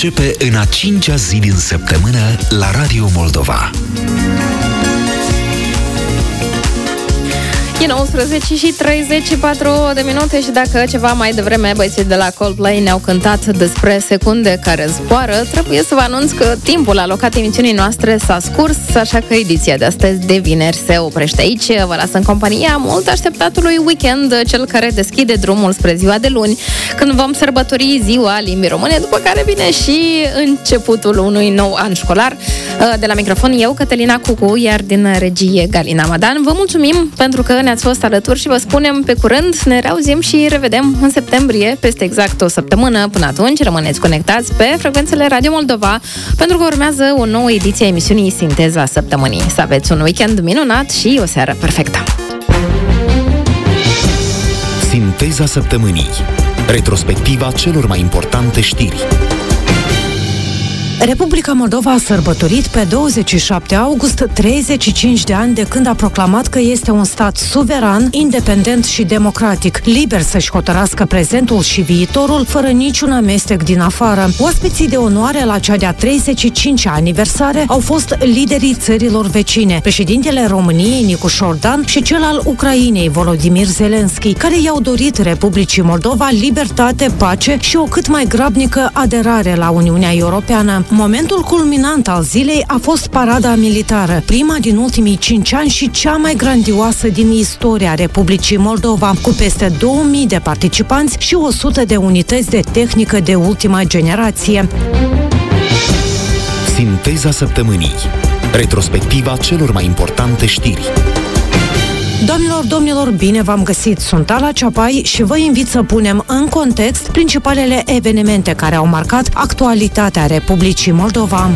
începe în a 5-a zi din săptămână la Radio Moldova. E 19 și 34 de minute și dacă ceva mai devreme băieții de la Coldplay ne-au cântat despre secunde care zboară, trebuie să vă anunț că timpul alocat emisiunii noastre s-a scurs, așa că ediția de astăzi de vineri se oprește aici. Vă las în compania mult așteptatului weekend, cel care deschide drumul spre ziua de luni, când vom sărbători ziua limbii române, după care vine și începutul unui nou an școlar. De la microfon eu, Cătălina Cucu, iar din regie Galina Madan. Vă mulțumim pentru că ne-ați fost alături și vă spunem pe curând, ne reauzim și revedem în septembrie, peste exact o săptămână. Până atunci, rămâneți conectați pe frecvențele Radio Moldova, pentru că urmează o nouă ediție a emisiunii Sinteza Săptămânii. Să aveți un weekend minunat și o seară perfectă! Sinteza Săptămânii. Retrospectiva celor mai importante știri. Republica Moldova a sărbătorit pe 27 august 35 de ani de când a proclamat că este un stat suveran, independent și democratic, liber să-și hotărască prezentul și viitorul, fără niciun amestec din afară. Oaspeții de onoare la cea de-a 35-a aniversare au fost liderii țărilor vecine, președintele României, Nicușor Dan, și cel al Ucrainei, Volodymyr Zelensky, care i-au dorit Republicii Moldova libertate, pace și o cât mai grabnică aderare la Uniunea Europeană. Momentul culminant al zilei a fost parada militară, prima din ultimii 5 ani și cea mai grandioasă din istoria Republicii Moldova, cu peste 2000 de participanți și 100 de unități de tehnică de ultimă generație. Sinteza Săptămânii. Retrospectiva celor mai importante știri. Doamnelor, domnilor, bine v-am găsit! Sunt Ala Ceapai și vă invit să punem în context principalele evenimente care au marcat actualitatea Republicii Moldova.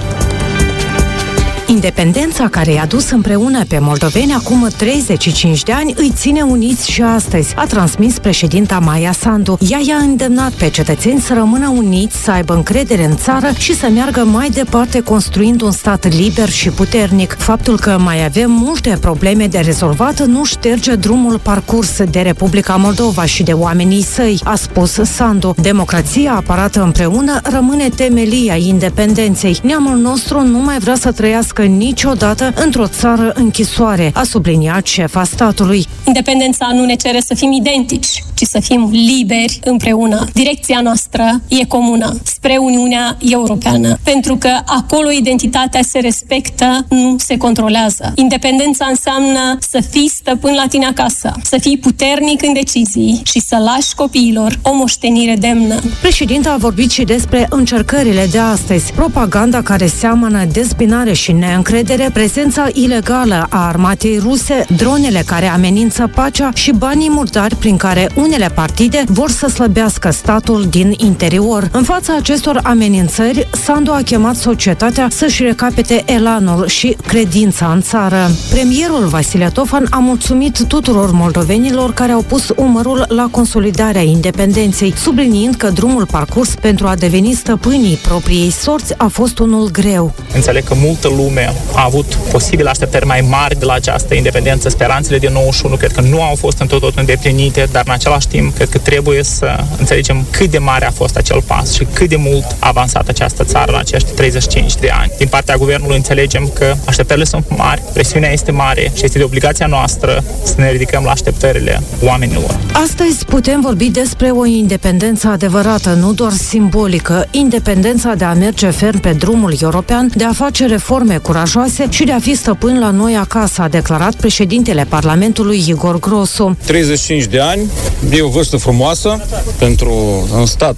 Independența care i-a dus împreună pe moldoveni acum 35 de ani îi ține uniți și astăzi, a transmis președinta Maia Sandu. Ea i-a îndemnat pe cetățeni să rămână uniți, să aibă încredere în țară și să meargă mai departe construind un stat liber și puternic. Faptul că mai avem multe probleme de rezolvat nu șterge drumul parcurs de Republica Moldova și de oamenii săi, a spus Sandu. Democrația apărată împreună rămâne temelia independenței. Neamul nostru nu mai vrea să trăiască niciodată într-o țară închisoare, a subliniat șefa statului. Independența nu ne cere să fim identici, ci să fim liberi împreună. Direcția noastră e comună, spre Uniunea Europeană, pentru că acolo identitatea se respectă, nu se controlează. Independența înseamnă să fii stăpân la tine acasă, să fii puternic în decizii și să lași copiilor o moștenire demnă. Președinta a vorbit și despre încercările de astăzi, propaganda care seamănă dezbinare și neîncredere, prezența ilegală a armatei ruse, dronele care amenință pacea și banii murdari prin care unele partide vor să slăbească statul din interior. În fața acestor amenințări, Sandu a chemat societatea să-și recapete elanul și credința în țară. Premierul Vasile Tofan a mulțumit tuturor moldovenilor care au pus umărul la consolidarea independenței, subliniind că drumul parcurs pentru a deveni stăpânii propriei sorți a fost unul greu. Înțeleg că multă lume a avut posibil așteptări mai mari de la această independență. Speranțele de 91 cred că nu au fost în totul îndeplinite, dar în același timp cred că trebuie să înțelegem cât de mare a fost acel pas și cât de mult a avansat această țară în acești 35 de ani. Din partea guvernului înțelegem că așteptările sunt mari, presiunea este mare și este de obligația noastră să ne ridicăm la așteptările oamenilor. Astăzi putem vorbi despre o independență adevărată, nu doar simbolică, independența de a merge ferm pe drumul european, de a face reforme curajoase și de a fi stăpân la noi acasă, a declarat președintele Parlamentului Igor Grosu. 35 de ani, e o vârstă frumoasă pentru un stat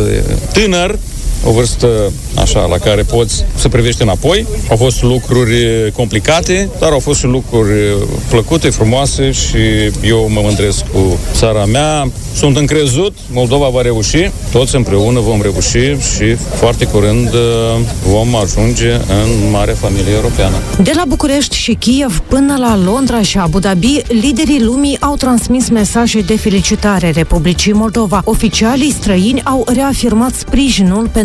tânăr, o vârstă așa la care poți să privești înapoi. Au fost lucruri complicate, dar au fost și lucruri plăcute, frumoase și eu mă mândresc cu țara mea. Sunt încrezut, Moldova va reuși, toți împreună vom reuși și foarte curând vom ajunge în marea familie europeană. De la București și Kiev până la Londra și Abu Dhabi, liderii lumii au transmis mesaje de felicitare Republicii Moldova. Oficialii străini au reafirmat sprijinul pentru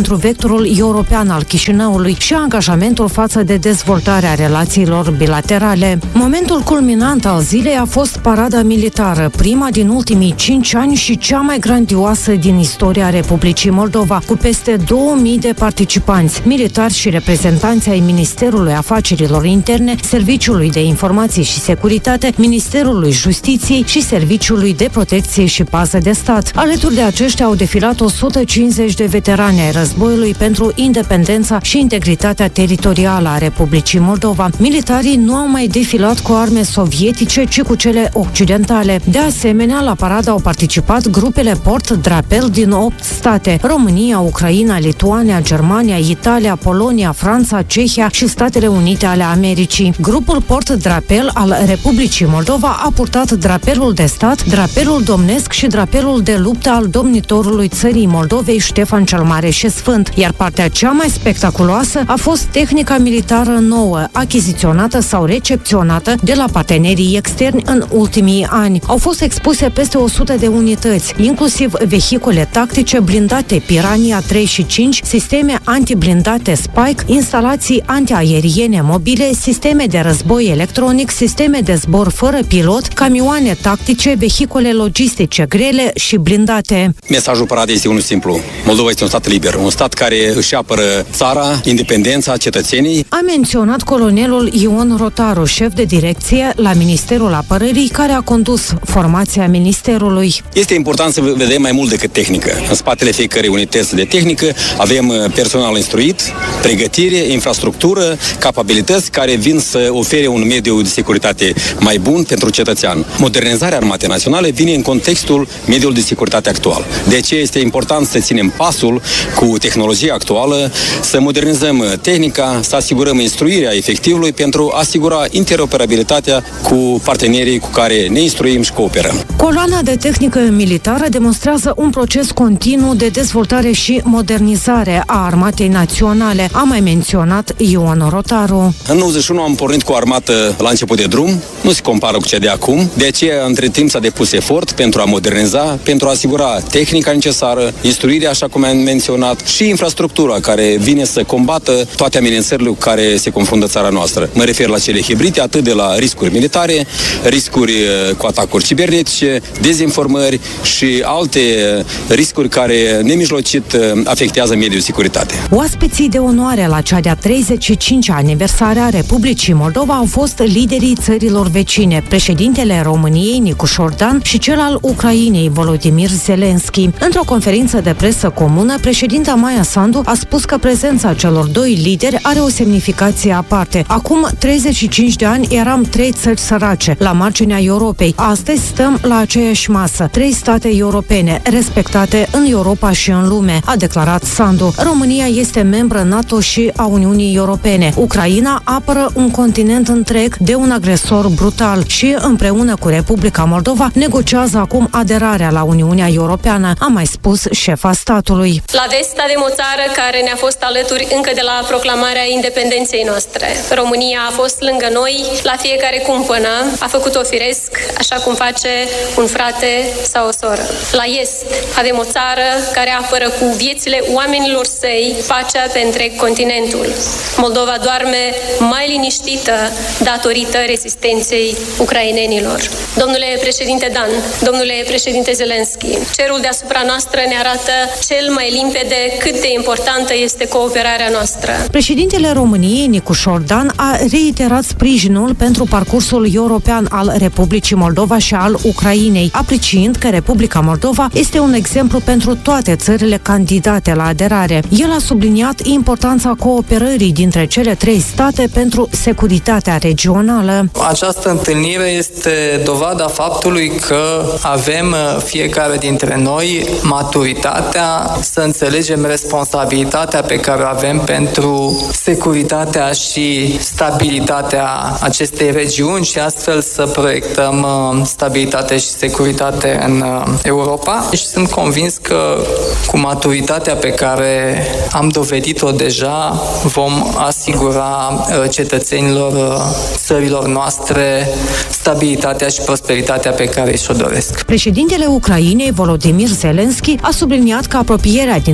pentru vectorul european al Chișinăului și angajamentul față de dezvoltarea relațiilor bilaterale. Momentul culminant al zilei a fost parada militară, prima din ultimii 5 ani și cea mai grandioasă din istoria Republicii Moldova, cu peste 2000 de participanți, militari și reprezentanți ai Ministerului Afacerilor Interne, Serviciului de Informații și Securitate, Ministerului Justiției și Serviciului de Protecție și Pază de Stat. Alături de aceștia au defilat 150 de veterani ai războiului pentru independența și integritatea teritorială a Republicii Moldova. Militarii nu au mai defilat cu arme sovietice, ci cu cele occidentale. De asemenea, la parada au participat grupele port-drapel din 8 state: România, Ucraina, Lituania, Germania, Italia, Polonia, Franța, Cehia și Statele Unite ale Americii. Grupul port-drapel al Republicii Moldova a purtat drapelul de stat, drapelul domnesc și drapelul de luptă al domnitorului țării Moldovei, Ștefan cel Mare și Sfânt, iar partea cea mai spectaculoasă a fost tehnica militară nouă, achiziționată sau recepționată de la partenerii externi în ultimii ani. Au fost expuse peste 100 de unități, inclusiv vehicule tactice blindate Piranha 3 și 5, sisteme antiblindate Spike, instalații antiaeriene mobile, sisteme de război electronic, sisteme de zbor fără pilot, camioane tactice, vehicule logistice grele și blindate. Mesajul paradei este unul simplu. Moldova este un stat liber, un stat care își apără țara, independența, cetățenii. A menționat colonelul Ion Rotaru, șef de direcție la Ministerul Apărării, care a condus formația ministerului. Este important să vedem mai mult decât tehnică. În spatele fiecărei unități de tehnică avem personal instruit, pregătire, infrastructură, capabilități care vin să ofere un mediu de securitate mai bun pentru cetățean. Modernizarea Armatei Naționale vine în contextul mediului de securitate actual. De aceea este important să ținem pasul cu tehnologia actuală, să modernizăm tehnica, să asigurăm instruirea efectivului pentru a asigura interoperabilitatea cu partenerii cu care ne instruim și cooperăm. Coloana de tehnică militară demonstrează un proces continuu de dezvoltare și modernizare a Armatei Naționale, a mai menționat Ion Rotaru. În 91 am pornit cu o armată la început de drum, nu se compară cu cea de acum, de aceea între timp s-a depus efort pentru a moderniza, pentru a asigura tehnica necesară, instruirea, așa cum am menționat, și infrastructura care vine să combată toate amenințările cu care se confruntă țara noastră. Mă refer la cele hibride, atât de la riscuri militare, riscuri cu atacuri cibernetice, dezinformări și alte riscuri care nemijlocit afectează mediul de securitate. Oaspeții de onoare la cea de-a 35-a aniversare a Republicii Moldova au fost liderii țărilor vecine, președintele României Nicușor Dan și cel al Ucrainei Volodymyr Zelensky. Într-o conferință de presă comună, președinta Maia Sandu a spus că prezența celor doi lideri are o semnificație aparte. Acum 35 de ani eram 3 țări sărace, la marginea Europei. Astăzi stăm la aceeași masă, 3 state europene, respectate în Europa și în lume, a declarat Sandu. România este membră NATO și a Uniunii Europene. Ucraina apără un continent întreg de un agresor brutal și, împreună cu Republica Moldova, negociază acum aderarea la Uniunea Europeană, a mai spus șefa statului. La vest avem o țară care ne-a fost alături încă de la proclamarea independenței noastre. România a fost lângă noi la fiecare cumpănă, a făcut-o firesc, așa cum face un frate sau o soră. La est avem o țară care apără cu viețile oamenilor săi pacea pe întreg continentul. Moldova doarme mai liniștită datorită rezistenței ucrainenilor. Domnule președinte Dan, domnule președinte Zelensky, cerul deasupra noastră ne arată cel mai limpede cât de importantă este cooperarea noastră. Președintele României, Nicușor Dan, a reiterat sprijinul pentru parcursul european al Republicii Moldova și al Ucrainei, apreciind că Republica Moldova este un exemplu pentru toate țările candidate la aderare. El a subliniat importanța cooperării dintre cele 3 state pentru securitatea regională. Această întâlnire este dovada faptului că avem fiecare dintre noi maturitatea să înțelegem responsabilitatea pe care o avem pentru securitatea și stabilitatea acestei regiuni și astfel să proiectăm stabilitate și securitate în Europa. Și sunt convins că cu maturitatea pe care am dovedit-o deja vom asigura cetățenilor țărilor noastre stabilitatea și prosperitatea pe care și-o doresc. Președintele Ucrainei, Volodymyr Zelensky, a subliniat că apropierea dintre cele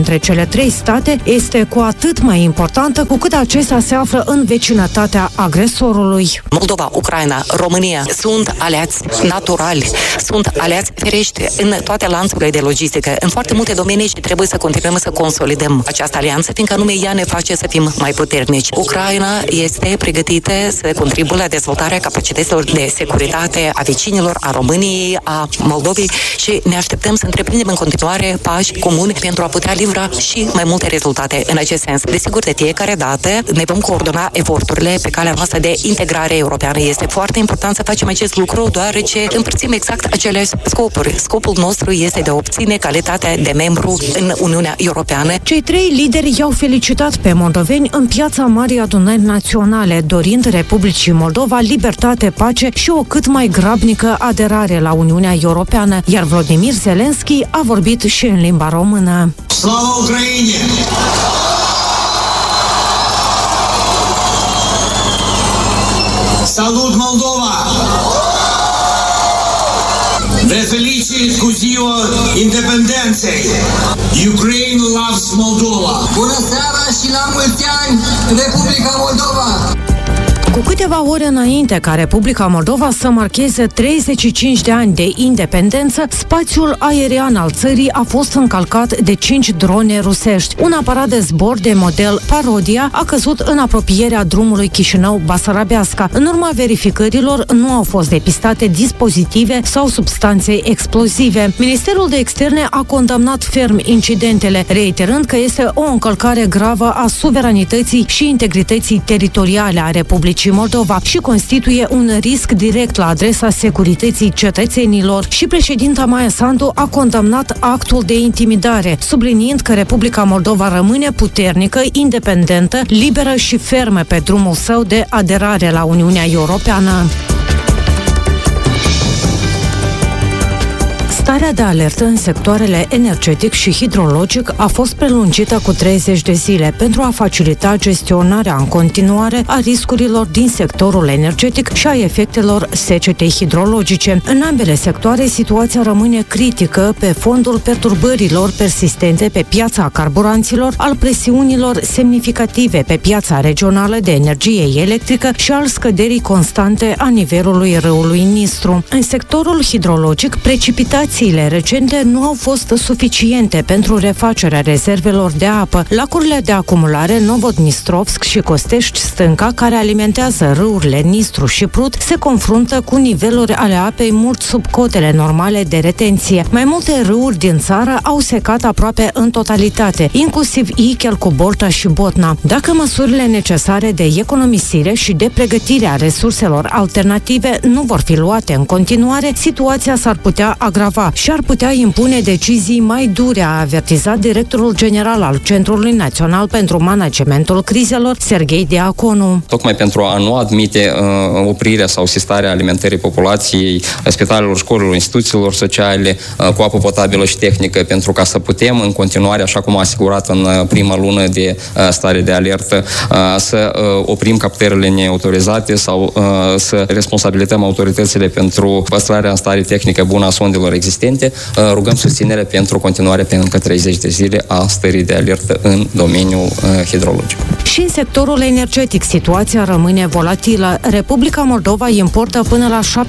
cele 3 state este cu atât mai importantă cu cât acestea se află în vecinătatea agresorului. Moldova, Ucraina, România sunt aliați naturali, sunt aliați ferești în toate lanțurile de logistică, în foarte multe domenii și trebuie să continuăm să consolidăm această alianță, fiindcă anume ea ne face să fim mai puternici. Ucraina este pregătită să contribuie la dezvoltarea capacităților de securitate a vecinilor, a României, a Moldovei și ne așteptăm să întreprindem în continuare pași comuni pentru a putea livra și mai multe rezultate în acest sens. Desigur, de fiecare dată ne vom coordona eforturile pe calea noastră de integrare europeană. Este foarte important să facem acest lucru, deoarece împărțim exact aceleași scopuri. Scopul nostru este de a obține calitatea de membru în Uniunea Europeană. Cei 3 lideri i-au felicitat pe moldoveni în piața Marii Adunări Naționale, dorind Republicii Moldova libertate, pace și o cât mai grabnică aderare la Uniunea Europeană, iar Volodymyr Zelensky a vorbit și în limba română. Slava Ucraine! Salut Moldova! Vă felicit cu ziua independenței! Ukraine loves Moldova! Bună seara și la mulți ani, Republica Moldova! Cu câteva ore înainte ca Republica Moldova să marcheze 35 de ani de independență, spațiul aerian al țării a fost încalcat de 5 drone rusești. Un aparat de zbor de model Parodia a căzut în apropierea drumului Chișinău-Basarabeasca. În urma verificărilor nu au fost depistate dispozitive sau substanțe explozive. Ministerul de Externe a condamnat ferm incidentele, reiterând că este o încălcare gravă a suveranității și integrității teritoriale a Republicii Moldova și constituie un risc direct la adresa securității cetățenilor. Și președinta Maia Sandu a condamnat actul de intimidare, subliniind că Republica Moldova rămâne puternică, independentă, liberă și fermă pe drumul său de aderare la Uniunea Europeană. Starea de alertă în sectoarele energetic și hidrologic a fost prelungită cu 30 de zile pentru a facilita gestionarea în continuare a riscurilor din sectorul energetic și a efectelor secetei hidrologice. În ambele sectoare, situația rămâne critică pe fondul perturbărilor persistente pe piața carburanților, al presiunilor semnificative pe piața regională de energie electrică și al scăderii constante a nivelului râului Nistru. În sectorul hidrologic, precipitațiile recente nu au fost suficiente pentru refacerea rezervelor de apă. Lacurile de acumulare Novodnistrovsk și Costești Stânca, care alimentează râurile Nistru și Prut, se confruntă cu niveluri ale apei mult sub cotele normale de retenție. Mai multe râuri din țară au secat aproape în totalitate, inclusiv Ichel, Cubolta și Botna. Dacă măsurile necesare de economisire și de pregătire a resurselor alternative nu vor fi luate în continuare, situația s-ar putea agrava și ar putea impune decizii mai dure, a avertizat directorul general al Centrului Național pentru Managementul Crizelor, Serghei Diaconu. Tocmai pentru a nu admite oprirea sau sistarea alimentării populației, spitalelor, școlilor, instituțiilor sociale, cu apă potabilă și tehnică, pentru ca să putem în continuare, așa cum a asigurat în prima lună de stare de alertă, să oprim captările neautorizate sau să responsabilizăm autoritățile pentru păstrarea în stare tehnică bună a sondelor existente, rugăm susținere pentru continuare pe încă 30 de zile a stării de alertă în domeniul hidrologic. Și în sectorul energetic, situația rămâne volatilă. Republica Moldova importă până la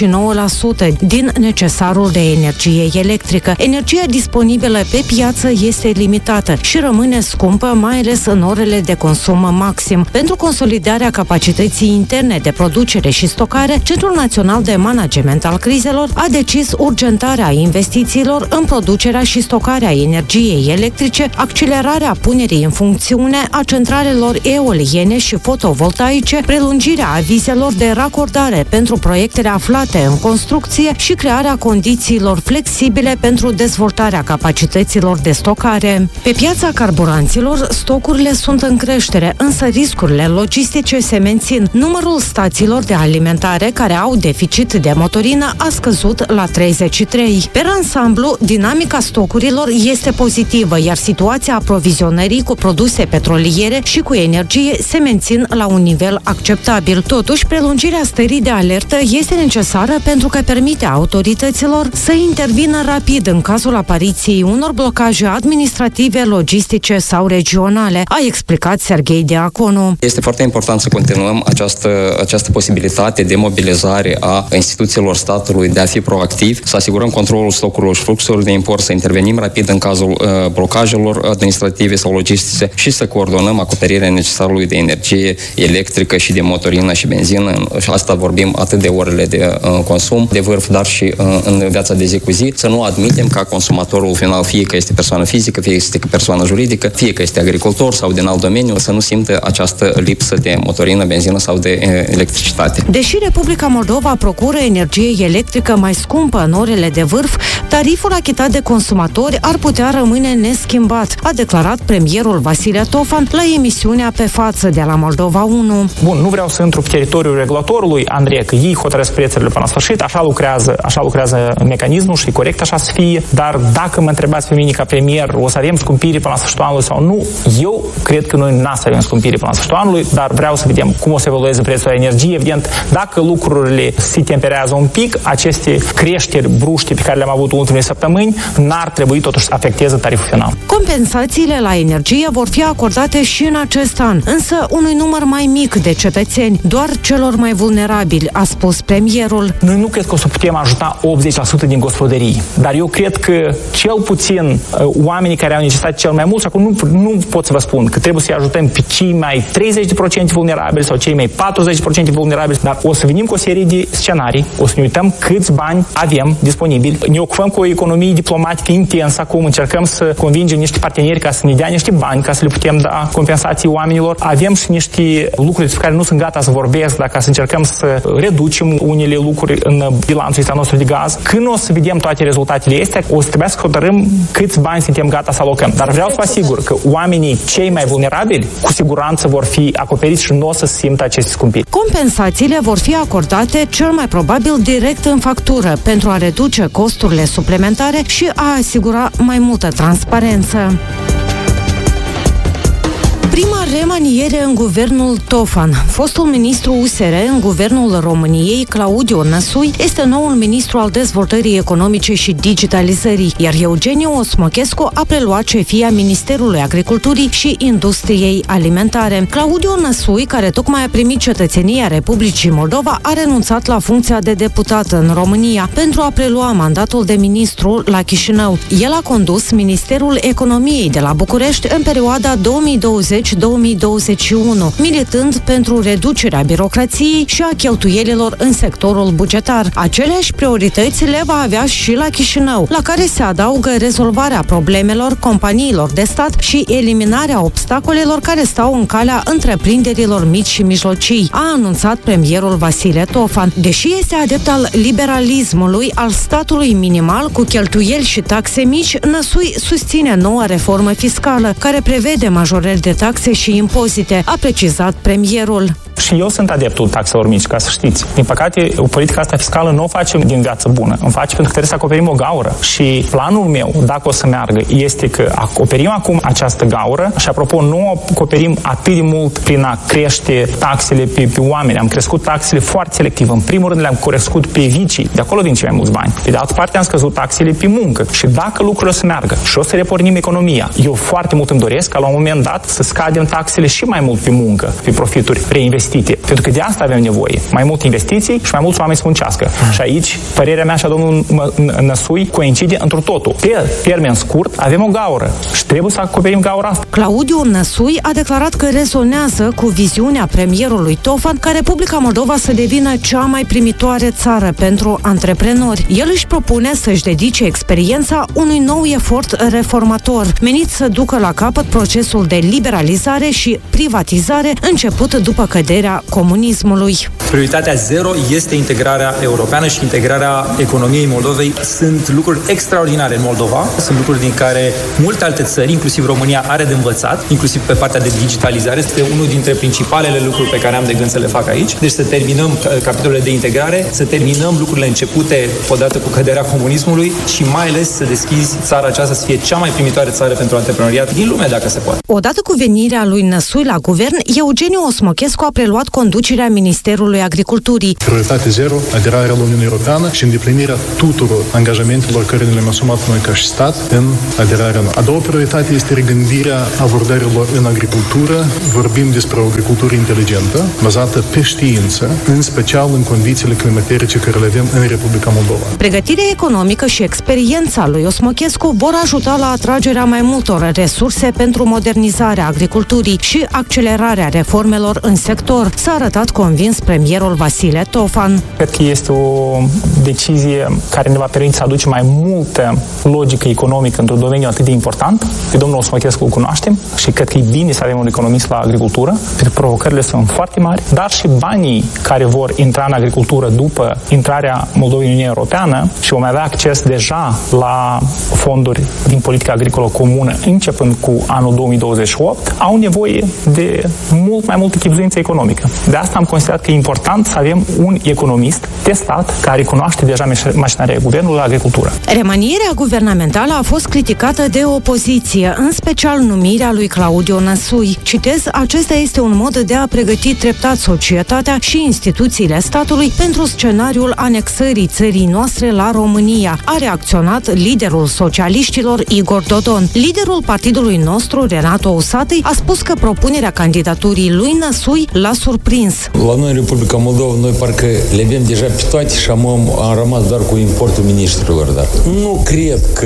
79% din necesarul de energie electrică. Energia disponibilă pe piață este limitată și rămâne scumpă, mai ales în orele de consum maxim. Pentru consolidarea capacității interne de producere și stocare, Centrul Național de Management al Crizelor a decis urgentarea investițiilor în producerea și stocarea energiei electrice, accelerarea punerii în funcțiune a centralelor eoliene și fotovoltaice, prelungirea avizelor de racordare pentru proiectele aflate în construcție și crearea condițiilor flexibile pentru dezvoltarea capacităților de stocare. Pe piața carburanților, stocurile sunt în creștere, însă riscurile logistice se mențin. Numărul stațiilor de alimentare care au deficit de motorină a scăzut la 33. Per ansamblu, dinamica stocurilor este pozitivă, iar situația aprovizionării cu produse petroliere și cu energie se mențin la un nivel acceptabil. Totuși, prelungirea stării de alertă este necesară pentru că permite autorităților să intervină rapid în cazul apariției unor blocaje administrative, logistice sau regionale, a explicat Serghei Diaconu. Este foarte important să continuăm această posibilitate de mobilizare a instituțiilor statului de a fi proactiv, să asigurăm controlul stocurilor și fluxurilor de import, să intervenim rapid în cazul blocajelor administrative sau logistice și să coordonăm acoperirea necesarului de energie electrică și de motorină și benzină. Și asta vorbim atât de orele de consum, de vârf, dar și în viața de zi cu zi, să nu admitem ca consumatorul final, fie că este persoană fizică, fie că este persoană juridică, fie că este agricultor sau din alt domeniu, să nu simtă această lipsă de motorină, benzină sau de electricitate. Deși Republica Moldova procură energie electrică mai scumpă în orele de vârf, tariful achitat de consumatori ar putea rămâne neschimbat, a declarat premierul Vasile Tofan la emisiunea Pe față de la Moldova 1. Bun, nu vreau să intru pe teritoriul regulatorului, Andrei, că ei hotărăsc prețurile până la sfârșit, așa lucrează mecanismul și corect așa să fie, dar dacă mă întrebați pe mine ca premier, o să avem scumpiri până la sfârșitul anului sau nu, eu cred că noi n-am să avem scumpiri până la sfârșitul anului, dar vreau să vedem cum o să evolueze prețul la energie. Evident, dacă lucrurile se temperează un pic, aceste creșteri bruște pe care le-am avut ultimele săptămâni n-ar trebui totuși să afecteze tariful final. Compensațiile la energie vor fi acordate și în acest an, însă unui număr mai mic de cetățeni, doar celor mai vulnerabili, a spus premierul. Noi nu cred că o să putem ajuta 80% din gospodării, dar eu cred că cel puțin oamenii care au necesitate cel mai mult, și acum nu pot să vă spun că trebuie să-i ajutăm pe cei mai 30% vulnerabili sau cei mai 40% vulnerabili, dar o să venim cu o serie de scenarii, o să ne uităm câți bani avem disponibili, ne ocupăm cu o economie diplomatică intensă, acum încercăm să convingem niște parteneri ca să ne dea niște bani, ca să le putem da compensații oamenilor. Avem și niște lucruri despre care nu sunt gata să vorbesc, dar ca să încercăm să reducem unele lucruri în bilanțul ăsta nostru de gaz. Când o să vedem toate rezultatele astea, o să trebuie să hotărâm câți bani suntem gata să alocăm. Dar vreau să vă asigur că oamenii cei mai vulnerabili cu siguranță vor fi acoperiți și nu o să simtă aceste scumpiri. Compensațiile vor fi acordate cel mai probabil direct în factură pentru a reduce costurile suplimentare și a asigura mai multă transparență. Prima remaniere în guvernul Tofan. Fostul ministru USR în guvernul României, Claudiu Năsui, este noul ministru al dezvoltării economice și digitalizării, iar Eugeniu Osmochescu a preluat șefia Ministerului Agriculturii și Industriei Alimentare. Claudiu Năsui, care tocmai a primit cetățenia Republicii Moldova, a renunțat la funcția de deputat în România pentru a prelua mandatul de ministru la Chișinău. El a condus Ministerul Economiei de la București în perioada 2020-2021, militând pentru reducerea birocrației și a cheltuielilor în sectorul bugetar. Aceleași priorități le va avea și la Chișinău, la care se adaugă rezolvarea problemelor companiilor de stat și eliminarea obstacolelor care stau în calea întreprinderilor mici și mijlocii, a anunțat premierul Vasile Tofan. Deși este adept al liberalismului, al statului minimal cu cheltuieli și taxe mici, Năsui susține noua reformă fiscală, care prevede majorări de taxe și impozite, a precizat premierul. Și eu sunt adeptul taxelor mici, ca să știți. Din păcate, politica asta fiscală nu o facem din viață bună. Îmi face pentru că trebuie să acoperim o gaură. Și planul meu, dacă o să meargă, este că acoperim acum această gaură și, apropo, nu o acoperim atât de mult prin a crește taxele pe oameni. Am crescut taxele foarte selectiv. În primul rând le-am crescut pe vicii, de acolo vin cei mai mulți bani. Pe de altă parte am scăzut taxele pe muncă. Și dacă lucrurile o să meargă și o să repornim economia, eu foarte mult îmi doresc ca la un moment dat să scadem taxele și mai mult pe muncă, pe profituri reinvestite. Pentru că de asta avem nevoie. Mai multe investiții și mai mulți oameni să muncească. Și aici, părerea mea și a domnului Năsui coincide într totul. Pe termen scurt, avem o gaură și trebuie să acoperim gaura asta. Claudiu Năsui a declarat că rezonează cu viziunea premierului Tofan ca Republica Moldova să devină cea mai primitoare țară pentru antreprenori. El își propune să-și dedice experiența unui nou efort reformator, menit să ducă la capăt procesul de liberalizare și privatizare început după căderea căderea comunismului. Prioritatea zero este integrarea europeană și integrarea economiei Moldovei. Sunt lucruri extraordinare în Moldova, sunt lucruri din care multe alte țări, inclusiv România, are de învățat, inclusiv pe partea de digitalizare. Este unul dintre principalele lucruri pe care am de gând să le fac aici. Deci să terminăm capitolele de integrare, să terminăm lucrurile începute odată cu căderea comunismului și mai ales să deschizi țara aceasta să fie cea mai primitoare țară pentru antreprenoriat din lume, dacă se poate. Odată cu venirea lui Năsui la guvern, Eugeniu Osmochescu a preluat conducerea Ministerului Agriculturii. Prioritate zero, aderarea la Uniunea Europeană și îndeplinirea tuturor angajamentelor care le-am asumat noi ca și stat în aderarea noastră. A doua prioritate este regândirea abordărilor în agricultură. Vorbim despre o agricultură inteligentă, bazată pe știință, în special în condițiile climaterice care le avem în Republica Moldova. Pregătirea economică și experiența lui Osmochescu vor ajuta la atragerea mai multor resurse pentru modernizarea agriculturii și accelerarea reformelor în sector, s-a arătat convins premierul Vasile Tofan. Cred că este o decizie care ne va permite să aducem mai multă logică economică într-un domeniu atât de important. Pe domnul Osmochescu îl cunoaștem și cred că e bine să avem un economist la agricultură, pentru că provocările sunt foarte mari, dar și banii care vor intra în agricultură după intrarea Moldovei în Uniunea Europeană și vom avea acces deja la fonduri din politica agricolă comună începând cu anul 2028, au nevoie de mult mai multă chibzuință economică. De asta am considerat că e important să avem un economist testat care cunoaște deja mașinaria guvernului la agricultură. Remanierea guvernamentală a fost criticată de opoziție, în special numirea lui Claudiu Năsui. Citez, acesta este un mod de a pregăti treptat societatea și instituțiile statului pentru scenariul anexării țării noastre la România, a reacționat liderul socialiștilor Igor Dodon. Liderul partidului nostru, Renato Usatăi, a spus că propunerea candidaturii lui Năsui l-a surprins. La noi în Republica Moldova, noi parcă le avem deja pe toate și am rămas doar cu importul ministrilor. Dar nu cred că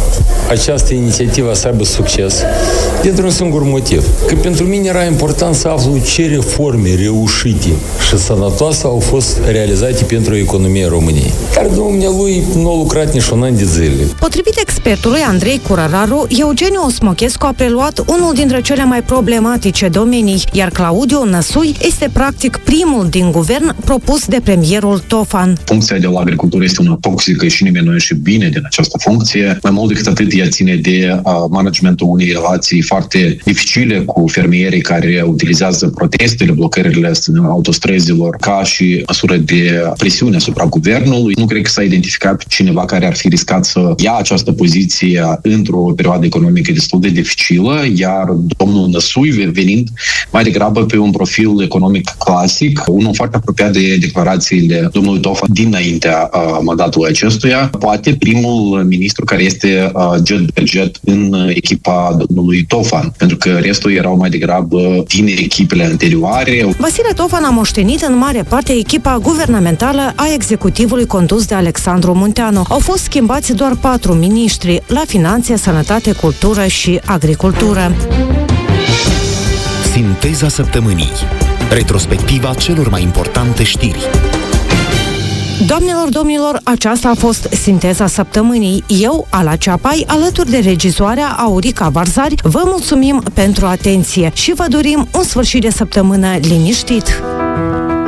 această inițiativă să aibă succes dintr-un singur motiv. Că pentru mine era important să aflu ce reforme reușite și sănătoase au fost realizate pentru economia României. Dar dumnealui nu a lucrat nici un an de zile. Potrivit expertului Andrei Curăraru, Eugeniu Osmochescu a preluat unul dintre cele mai problematice domenii, iar Claudiu Năsui este practic primul din guvern propus de premierul Tofan. Funcția de la agricultură este una toxică și nimeni nu ieșe bine din această funcție. Mai mult decât atât, ea ține de managementul unei relații foarte dificile cu fermierii care utilizează protestele, blocările autostrăzilor ca și măsură de presiune asupra guvernului. Nu cred că s-a identificat pe cineva care ar fi riscat să ia această poziție într-o perioadă economică destul de dificilă, iar domnul Năsui venind mai degrabă pe un profil economic clasic, unul foarte apropiat de declarațiile domnului Tofan dinaintea mandatului acestuia, poate primul ministru care este jet pe jet în echipa domnului Tofan, pentru că restul erau mai degrabă din echipele anterioare. Vasile Tofan a moștenit în mare parte echipa guvernamentală a executivului condus de Alexandru Munteanu. Au fost schimbați doar 4 miniștri la finanțe, sănătate, cultură și agricultură. Sinteza săptămânii. Retrospectiva celor mai importante știri. Doamnelor, domnilor, aceasta a fost Sinteza săptămânii. Eu, Ala Ceapai, alături de regizoarea Aurica Varzari, vă mulțumim pentru atenție și vă dorim un sfârșit de săptămână liniștit.